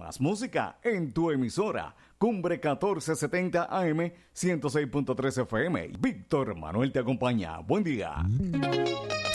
Más música en tu emisora. Cumbre 1470 AM 106.3 FM. Víctor Manuel te acompaña. Buen día.